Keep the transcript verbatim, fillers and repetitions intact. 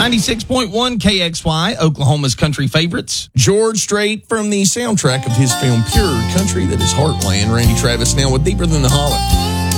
ninety-six point one K X Y, Oklahoma's country favorites. George Strait from the soundtrack of his film Pure Country, that is Heartland. Randy Travis now with Deeper Than the Holler.